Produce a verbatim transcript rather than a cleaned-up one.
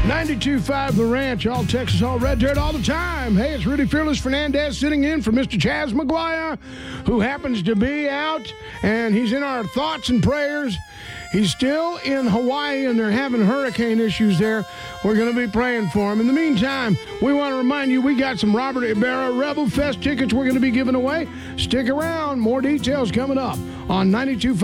ninety-two point five The Ranch, all Texas, all red dirt, all the time. Hey, it's Rudy Fearless Fernandez sitting in for Mister Chaz McGuire, who happens to be out, and he's in our thoughts and prayers. He's still in Hawaii, and they're having hurricane issues there. We're going to be praying for him. In the meantime, we want to remind you we got some Robert Ibarra Rebel Fest tickets we're going to be giving away. Stick around. More details coming up on ninety-two point five